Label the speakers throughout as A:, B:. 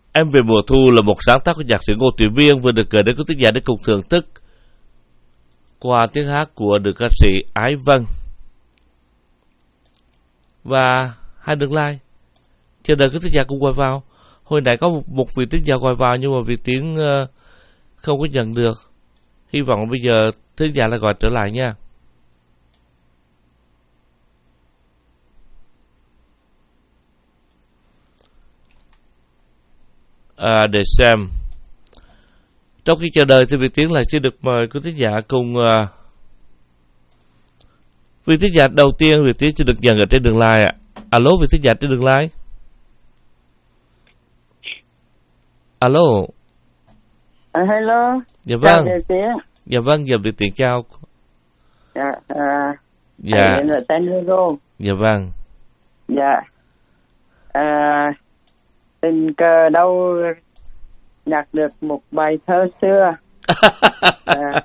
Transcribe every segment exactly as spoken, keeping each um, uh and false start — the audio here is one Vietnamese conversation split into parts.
A: Em về mùa thu là một sáng tác của nhạc sĩ Ngô Thụy Miên vừa được gửi đến quý thính giả để cùng thưởng thức qua tiếng hát của nữ ca sĩ Ái Vân và hai đường lai. Chờ đợi quý thính giả cùng gọi vào. Hồi nãy có một, một vị thính giả gọi vào nhưng mà vì tiếng uh, không có nhận được. Hy vọng bây giờ thính giả lại gọi trở lại nha. À, để xem. Trong khi chờ đợi thì vị Tiến lại xin được mời quý thính giả cùng uh, vị thính giả đầu tiên vị Tiến sẽ được nhận ở trên đường line ạ. Alo vị thính giả trên đường line. Alo.
B: À, hello.
A: Dạ vâng.
B: Chào
A: dạ vâng, dạ vị Tiến chào.
B: Dạ. À,
A: dạ.
B: Là tên Hugo.
A: Dạ vâng.
B: Dạ. À, tình cờ đâu nhặt được một bài thơ xưa. à,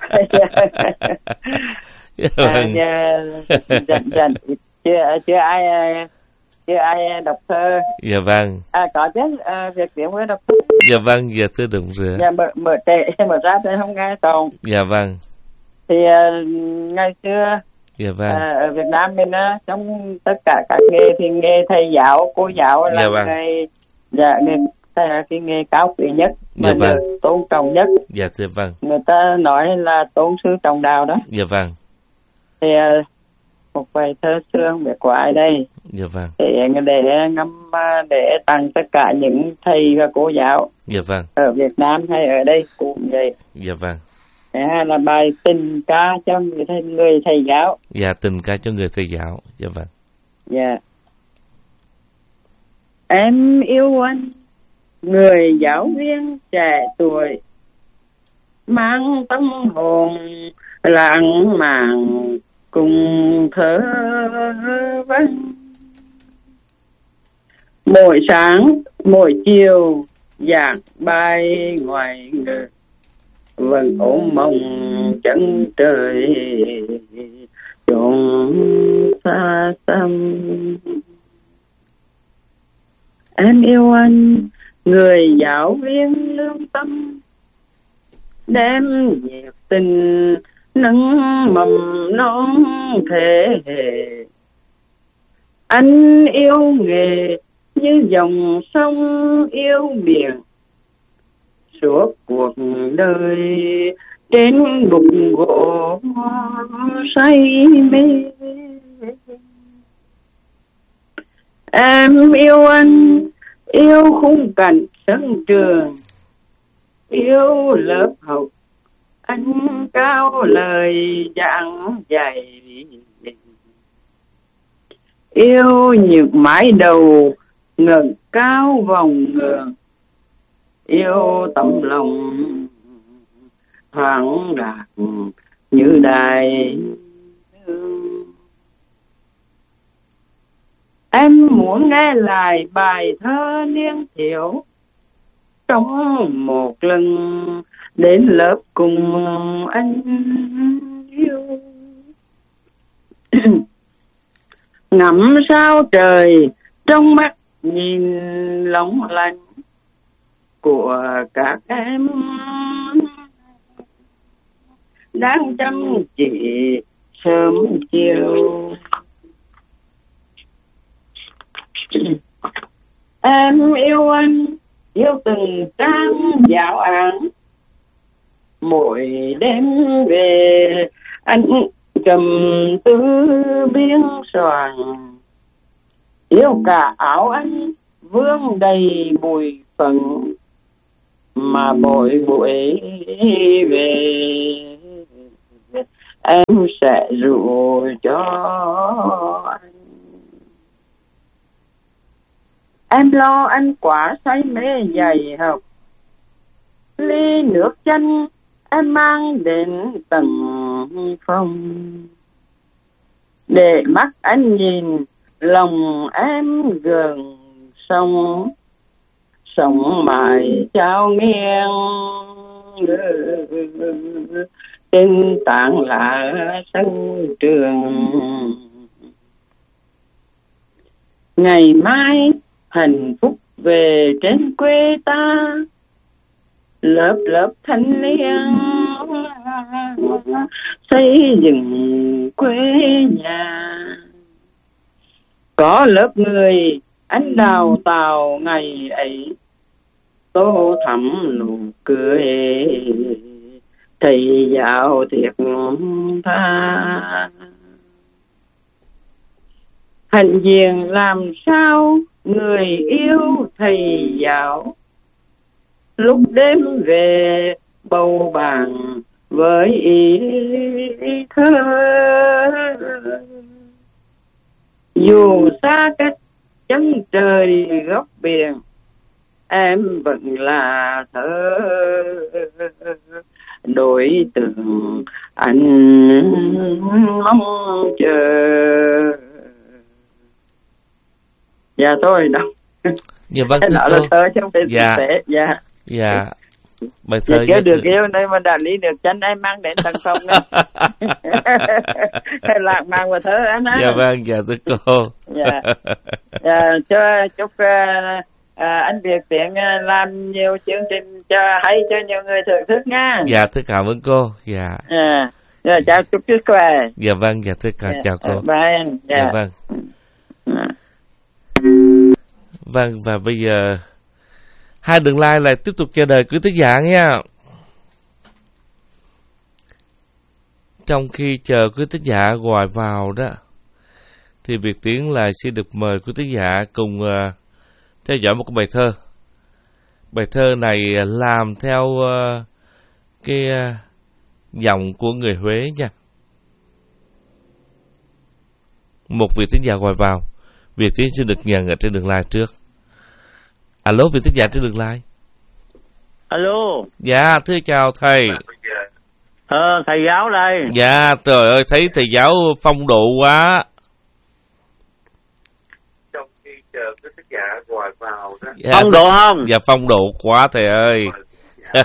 A: dạ vâng.
B: à, dạ, dạ, chưa chưa ai chưa ai đọc thơ.
A: Dạ vâng.
B: À có chứ, à, việc điểm mới đọc thơ.
A: Dạ vâng, dạ thưa đúng rồi.
B: Dạ mở mở trệ mở ra thì không nghe toàn.
A: Dạ vâng.
B: Thì uh, ngày xưa
A: dạ vâng.
B: à, ở Việt Nam mình á, trong tất cả các nghề thì nghề thầy giáo, cô giáo là
A: dạ vâng.
B: nghề dạ nghề cái nghề cao quý nhất mà
A: dạ vâng.
B: được tôn trọng nhất.
A: Dạ thưa vâng.
B: Người ta nói là tôn sư trọng đạo đó.
A: Dạ vâng.
B: Thì một bài thơ xưa không biết của ai đây.
A: Dạ vâng.
B: Để để ngâm để tặng tất cả những thầy và cô giáo.
A: Dạ vâng.
B: Ở Việt Nam hay ở đây cũng vậy.
A: Dạ vâng.
B: Là bài tình ca cho người thầy, người thầy giáo.
A: Dạ tình ca cho người thầy giáo. Dạ vâng.
B: Dạ. Em yêu anh, người giáo viên trẻ tuổi, mang tâm hồn lãng mạn cùng thơ văn. Mỗi sáng, mỗi chiều giảng bài ngoại ngữ, vẫn ôm mong chân trời chốn xa xăm. Em yêu anh, người giáo viên lương tâm, đem nhiệt tình nâng mầm non thế hệ. Anh yêu nghề như dòng sông yêu biển, suốt cuộc đời trên bục gỗ say mê. Em yêu anh, yêu khung cảnh sân trường, yêu lớp học anh cao lời giảng dạy, yêu những mái đầu ngẩng cao vòng ngược, yêu tấm lòng thoáng đạt như đài. Em muốn nghe lại bài thơ niên thiếu, trong một lần đến lớp cùng anh yêu. Ngắm sao trời trong mắt nhìn long lanh của các em đang chăm chỉ sớm chiều. Em yêu anh, yêu từng trang giáo án, mỗi đêm về anh cầm tư biên soạn, yêu cả áo anh vương đầy bụi phấn, mà mỗi buổi về em sẽ rủ cho anh. Em lo anh quá say mê dạy học, ly nước chanh em mang đến tầng phòng, để mắt anh nhìn lòng em gần sông, sông mãi trao nghiêng trên tảng lá sân trường. Ngày mai hạnh phúc về trên quê ta, lớp lớp thanh niên xây dựng quê nhà. Có lớp người anh đào tạo ngày ấy, tô thắm nụ cười thầy giáo thiệt tha. Hạnh diện làm sao người yêu thầy giáo, lúc đêm về bầu bàn với ý thơ. Dù xa cách chân trời góc biển, em vẫn là thơ đối tượng anh mong chờ. Dạ tôi đâu.
A: Dạ vâng
B: thưa cô. Là thơ chứ không phải
A: dạ.
B: Tế. Dạ.
A: Dạ. Bài thơ
B: dạ, được yêu nơi mà đã lý được chân em mang đến tận phòng đó. Lạc mang vào thơ anh á.
A: Dạ vâng, dạ thưa cô.
B: Dạ. Dạ, cho chúc uh, à, anh Việt tiện uh, làm nhiều chương trình cho hay cho nhiều người thưởng thức nha.
A: Dạ thưa cảm ơn cô. Dạ.
B: À, dạ chào chúc sức khỏe.
A: Dạ vâng, dạ thưa cảm
B: dạ,
A: chào cô.
B: Bye anh. Dạ,
A: dạ vâng. À. Vâng, và bây giờ hai đường like lại tiếp tục chờ đợi quý thính giả nha. Trong khi chờ quý thính giả gọi vào đó, thì Việt Tiến lại xin được mời quý thính giả cùng uh, theo dõi một cái bài thơ. Bài thơ này làm theo uh, cái uh, giọng của người Huế nha. Một vị thính giả gọi vào, Việt Tiến xin được nhận ở trên đường line trước. Alo, vị thính giả trên đường line.
C: Alo.
A: Dạ, thưa chào thầy.
C: Ờ, thầy giáo đây.
A: Dạ, trời ơi, thấy thầy giáo phong độ quá.
D: Trong khi chờ cái thính giả gọi vào đó.
C: Dạ, phong độ không?
A: Dạ, phong độ quá thầy ơi.
D: Dạ,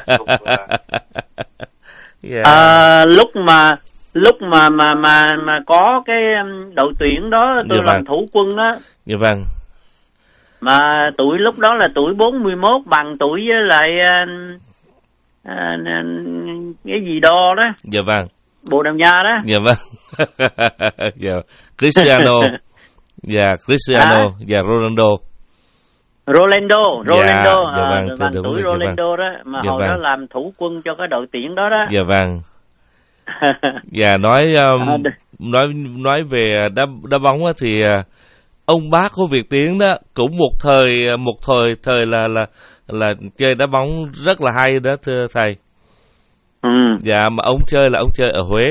C: dạ. À, lúc mà lúc mà mà mà mà có cái đội tuyển đó tôi dạ làm vâng. thủ quân đó.
A: Dạ vâng.
C: Mà tuổi lúc đó là tuổi bốn mươi mốt, bằng tuổi với lại à, à, cái gì đo đó.
A: Dạ vâng.
C: Bồ Đào Nha đó.
A: Dạ vâng. Dạ. Cristiano. Dạ, Cristiano. À? Dạ, Ronaldo.
C: Rolando, Rolando,
A: dạ, dạ vâng,
C: à, bằng tuổi Rolando dạ vâng. đó, mà dạ hồi vâng. đó làm thủ quân cho cái đội tuyển đó đó.
A: Dạ vâng. Dạ, nói um, à, nói nói về đá đá bóng thì uh, ông bác của Việt Tiến đó cũng một thời một thời thời là là là chơi đá bóng rất là hay đó thưa thầy.
C: Ừ.
A: Dạ, mà ông chơi là ông chơi ở Huế.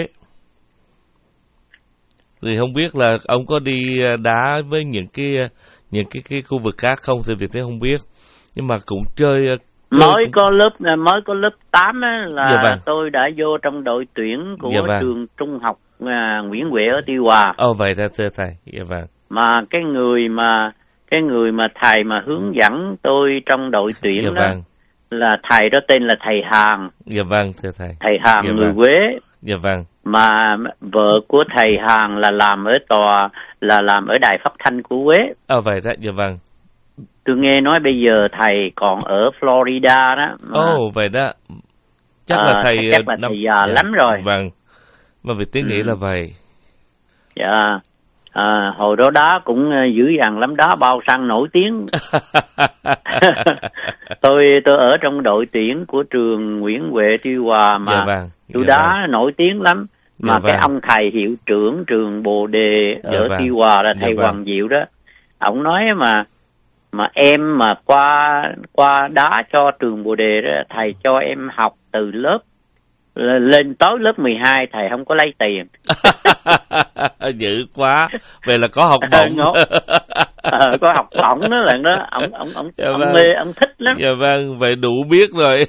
A: Thì không biết là ông có đi đá với những cái những cái cái khu vực khác không thì Việt Tiến không biết. Nhưng mà cũng chơi, chơi
C: mới
A: cũng...
C: có lớp mới có lớp tám á là
A: dạ vâng.
C: tôi đã vô trong đội tuyển của
A: dạ vâng.
C: trường trung học à, Nguyễn Huệ ở Tuy Hòa.
A: Ồ vậy ra thưa thầy. Dạ vâng.
C: Mà cái người mà cái người mà thầy mà hướng dẫn tôi trong đội tuyển
A: dạ
C: đó
A: vâng.
C: là thầy đó tên là thầy Hàn.
A: Dạ vâng thưa thầy.
C: Thầy Hàn
A: dạ
C: người
A: vâng.
C: Huế.
A: Dạ vâng.
C: Mà vợ của thầy Hàn là làm ở tòa là làm ở đài phát thanh của Huế.
A: Ồ vậy ra dạ vâng.
C: Tôi nghe nói bây giờ thầy còn ở Florida đó.
A: Ồ oh, vậy đó. Chắc
C: à,
A: là thầy
C: chắc là thầy già dạ, lắm rồi.
A: Vâng. Mà Việt Tiến ừ. nghĩ là vậy.
C: Dạ. À, hồi đó đá cũng dữ dằn lắm, đá bao xăng nổi tiếng. tôi tôi ở trong đội tuyển của trường Nguyễn Huệ Tuy Hòa mà
A: dạ vâng.
C: tôi
A: dạ
C: đá
A: vâng.
C: nổi tiếng lắm. Mà dạ cái vâng. ông thầy hiệu trưởng trường Bồ Đề ở dạ vâng. Tuy Hòa là thầy dạ Hoàng vâng. Diệu đó. Ông nói mà mà em mà qua qua đá cho trường Bồ Đề đó, thầy cho em học từ lớp lên tới lớp mười hai, thầy không có lấy tiền.
A: Dữ quá. Vậy là có học bổng.
C: ờ, có học bổng đó lần đó. Ông ông ông,
A: dạ
C: ông
A: vâng.
C: mê, ông thích lắm.
A: Dạ vâng, vậy đủ biết rồi.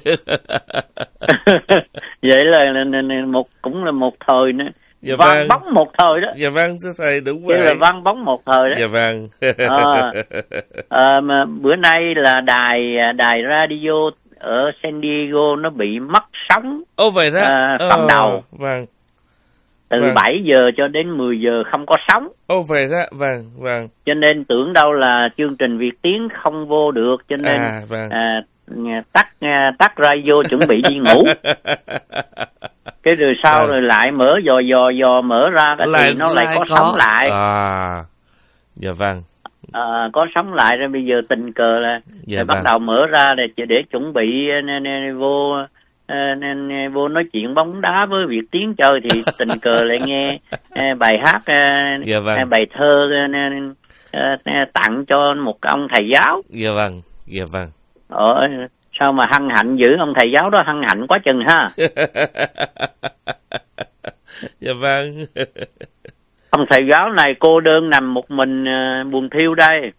C: Vậy là, là, là một cũng là một thời nữa.
A: Dạ
C: văn
A: vâng.
C: bóng một thời đó.
A: Dạ vâng thưa thầy, đúng vậy.
C: Chứ là văn bóng một thời đó.
A: Dạ vâng.
C: à, à, mà bữa nay là đài đài radio ở San Diego nó bị mất sóng.
A: Ô vậy đó.
C: À, sóng
A: ờ,
C: đầu.
A: Vâng.
C: từ
A: vâng.
C: bảy giờ cho đến mười giờ không có sóng.
A: Ô về ra, vâng, vâng.
C: Cho nên tưởng đâu là chương trình Việt Tiến không vô được, cho nên
A: à, vâng.
C: à, tắt tắt radio chuẩn bị đi ngủ. Cái rồi sau vâng. rồi lại mở dò dò dò mở ra cái lại, thì nó lại, lại có, có sóng lại.
A: À, dạ vâng.
C: À, có sóng lại rồi bây giờ tình cờ là
A: dạ
C: vâng. bắt đầu mở ra để để chuẩn bị nên, nên, vô nên, vô nói chuyện bóng đá với Việt Tiến chơi thì tình cờ lại nghe bài hát
A: dạ vâng.
C: bài thơ nên, tặng cho một ông thầy giáo.
A: Dạ vâng, dạ vâng.
C: Ờ, sao mà hân hạnh dữ, ông thầy giáo đó hân hạnh quá chừng ha.
A: Dạ vâng.
C: Ông thầy giáo này cô đơn nằm một mình uh, buồn thiêu đây.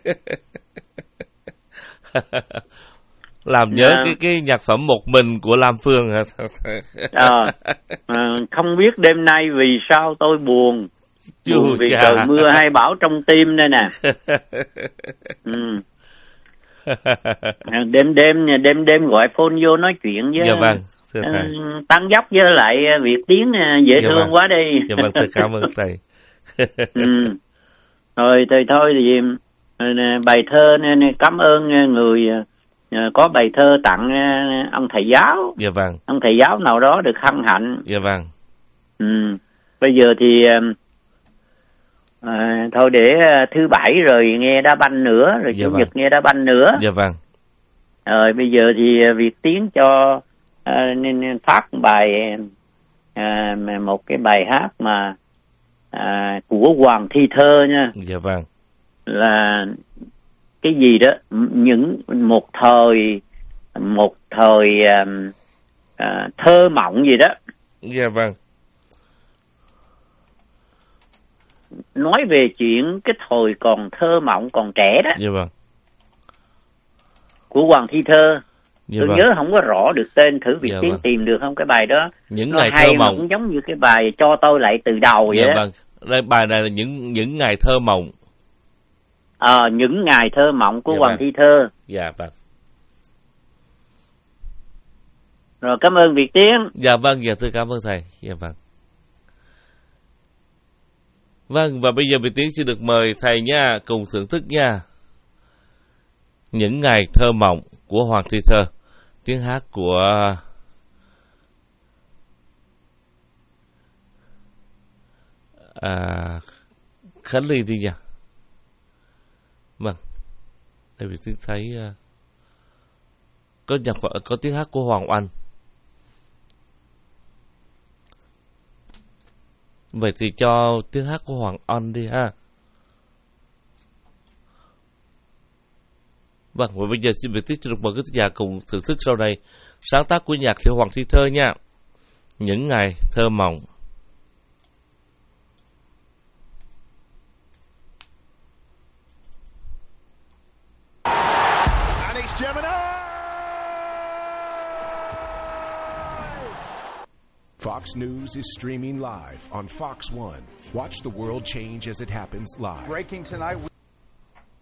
A: Làm nhớ à, cái cái nhạc phẩm Một Mình của Lam Phương hả?
C: à, à, không biết đêm nay vì sao tôi buồn.
A: Chú
C: buồn vì trời mưa hay bão trong tim đây nè. ừ. Đêm đêm đêm đêm gọi phone vô nói chuyện với.
A: Dạ vâng.
C: Uh, tăng dốc với lại Việt Tiến dễ dạ thương vâng. quá đi.
A: Dạ vâng, tôi cảm ơn thầy.
C: ừ. Rồi thì thôi thì bài thơ nên cảm ơn người có bài thơ tặng ông thầy giáo.
A: Dạ vâng.
C: Ông thầy giáo nào đó được hân hạnh.
A: Dạ vâng.
C: ừ. Bây giờ thì à, thôi để thứ bảy rồi nghe đá banh nữa, rồi dạ chủ vâng. nhật nghe đá banh nữa.
A: Dạ vâng.
C: Rồi bây giờ thì Việt Tiến cho à, nên phát bài à, một cái bài hát mà à, của Hoàng Thi Thơ nha.
A: Dạ vâng.
C: Là cái gì đó, những một thời một thời à, à, thơ mộng gì đó.
A: Dạ vâng.
C: Nói về chuyện cái thời còn thơ mộng, còn trẻ đó.
A: Dạ vâng.
C: Của Hoàng Thi Thơ.
A: Dạ
C: tôi
A: vâng.
C: nhớ không có rõ được tên, thử Việt
A: dạ
C: Tiến
A: vâng. tìm
C: được không cái bài đó.
A: Những
C: nó
A: ngày
C: hay
A: thơ mộng
C: cũng giống như cái bài Cho Tôi Lại Từ Đầu vậy.
A: Dạ
C: đó.
A: vâng. Đây, bài này là những những ngày thơ mộng.
C: À, những ngày thơ mộng của
A: dạ
C: Hoàng
A: vâng.
C: Thi Thơ.
A: Dạ vâng.
C: Rồi cảm ơn Việt Tiến.
A: Dạ vâng, dạ tôi cảm ơn thầy. Dạ vâng. Vâng, và bây giờ Việt Tiến xin được mời thầy nha, cùng thưởng thức nha. Những ngày thơ mộng của Hoàng Thi Thơ, tiếng hát của à, Khánh Ly đi nha. Vâng, đây Việt Tiến thấy uh, có nhạc có tiếng hát của Hoàng Oanh. Vậy thì cho tiếng hát của Hoàng Oanh đi ha. Vâng, và bây giờ xin Việt Tiến được mời quý khán giả cùng thưởng thức sau đây sáng tác của nhạc sĩ Hoàng Thi Thơ nha. Những ngày thơ mộng.
E: Fox News is streaming live on Fox One. Watch the world change as it happens live.
F: Breaking tonight.